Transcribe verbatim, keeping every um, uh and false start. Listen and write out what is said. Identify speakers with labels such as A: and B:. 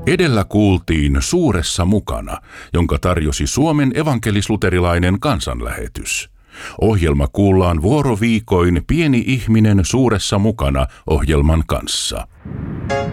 A: Edellä kuultiin Suuressa mukana, jonka tarjosi Suomen evankelis-luterilainen kansanlähetys. Ohjelma kuullaan vuoroviikoin Pieni ihminen suuressa mukana -ohjelman kanssa.